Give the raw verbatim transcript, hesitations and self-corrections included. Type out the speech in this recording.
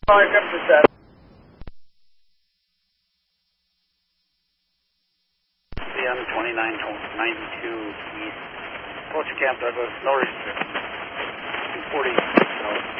Calling Crimson Set. C M twenty-nine ninety-two East. Approach Camp Douglas, no restriction. two forty south.